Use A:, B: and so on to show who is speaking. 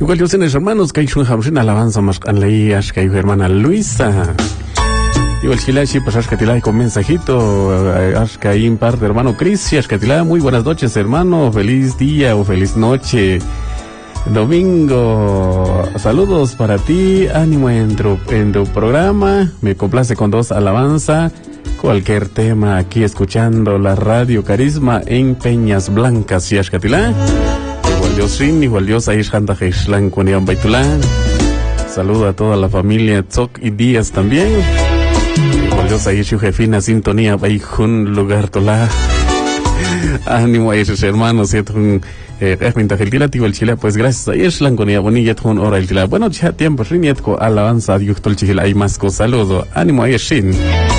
A: Igual yo sé, hermanos, que hay una alabanza más que leí, que hay hermana Luisa. Igual Chilachi, pues Ashkatilá con mensajito, que hay un par de hermano Cris, Ashkatilá, muy buenas noches, hermano, feliz día o feliz noche. Domingo, saludos para ti, ánimo en tu programa, me complace con 2 alabanza, cualquier tema aquí escuchando la radio Carisma en Peñas Blancas, Ashkatilá. Igual yo sin, igual yo Saish Hanta Heishlan Kunian Baitulán. Saludo a toda la familia Tzok y Díaz también. Igual yo Saish Jefina Sintonía Baijun Lugar Tolá. Ánimo a esos hermanos, ¿cierto? El Chile, pues gracias a Ishlan Kunia Bonilla Tun Ora el Chile. Bueno, ya tiempo, Rinietko, alabanza, Dios Tolchil, hay más saludo. Ánimo a Eshin.